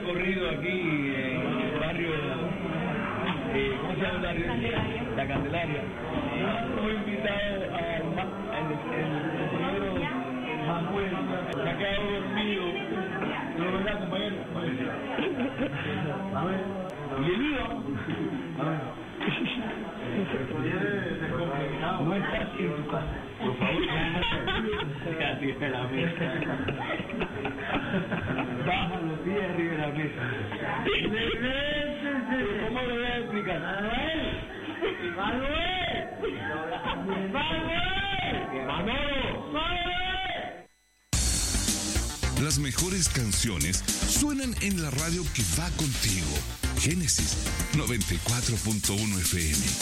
recorrido aquí en el barrio, ¿cómo se llama el barrio? La Candelaria. Hemos invitado al ingeniero Manuel, que ha quedado dormido. ¿No verdad, compañero? Manuel. Bienvenido. No estás en tu casa. Por favor, casi de la mesa. Baja los pies arriba de la mesa. ¿Cómo le voy a explicar? ¡Manuel! Las mejores canciones suenan en la radio que va contigo. Génesis 94.1 FM.